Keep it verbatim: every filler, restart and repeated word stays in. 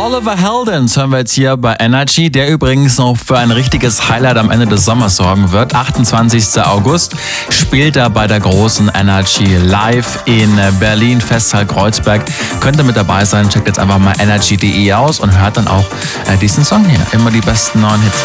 Oliver Heldens hören wir jetzt hier bei Energy, der übrigens noch für ein richtiges Highlight am Ende des Sommers sorgen wird. achtundzwanzigsten August spielt er bei der großen Energy live in Berlin, Festsaal Kreuzberg. Könnt ihr mit dabei sein, checkt jetzt einfach mal energy punkt de aus und hört dann auch äh, diesen Song hier. Immer die besten neuen Hits.